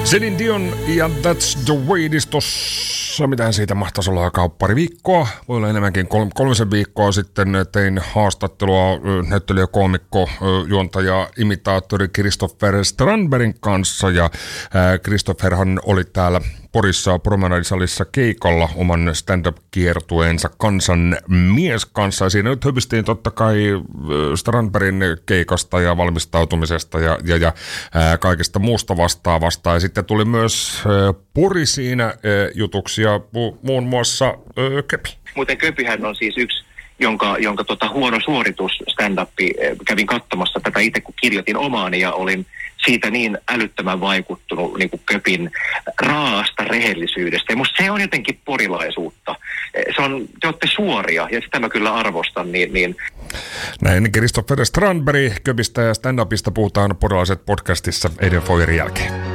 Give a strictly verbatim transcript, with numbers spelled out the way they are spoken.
Celine Dion ja That's the Way It Is tossa. Mitähän siitä mahtaisi olla aikaa pari viikkoa. Voi olla enemmänkin kol- kolmisen viikkoa sitten tein haastattelua näyttelijä, koomikko, juontaja, imitaattori Christopher Strandbergin kanssa. Ja Christopherhan oli täällä Porissa Promenadisalissa keikalla oman stand-up-kiertueensa Kansan mies kanssa. Ja siinä nyt hypistiin totta kai Strandbergin keikasta ja valmistautumisesta ja, ja, ja ää, kaikesta muusta vastaavasta. Ja sitten tuli myös ää, Pori siinä ää, jutuksi ja mu- muun muassa ää, Köpi. Muuten Köpihän on siis yksi, jonka, jonka tota, huono suoritus stand-upi. Kävin katsomassa tätä itse, kun kirjoitin omaani ja olin siitä niin älyttömän vaikuttunut niin kuin Köpin raasta rehellisyydestä. Ja musta se on jotenkin porilaisuutta. Se on, te olette suoria ja sitä mä kyllä arvostan. Niin, niin. Näin Christopher Strandberg Köpistä ja stand-upista puhutaan Porilaiset podcastissa Eden Foyerin jälkeen.